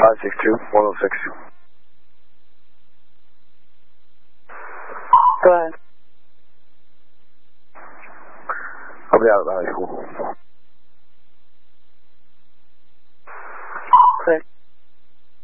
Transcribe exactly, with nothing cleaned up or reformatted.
five six two, one oh six. Go ahead. Obrigado, Valley School.